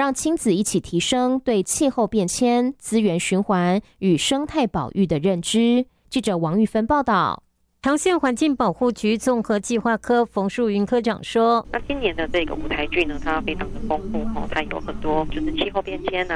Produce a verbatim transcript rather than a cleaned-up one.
让亲子一起提升对气候变迁、资源循环与生态保育的认知。记者王玉芬报道。 长县环境保护局综合计划科冯树云科长说， 那今年的这个舞台剧呢，它非常的丰富哦，它有很多就是气候变迁啊，